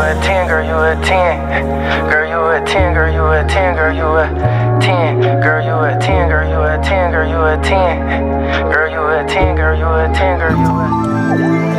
a 10, girl, you a 10. Girl, you a 10, girl, you a 10, girl, you a 10. Girl, you a 10, girl, you a 10, girl, you a 10.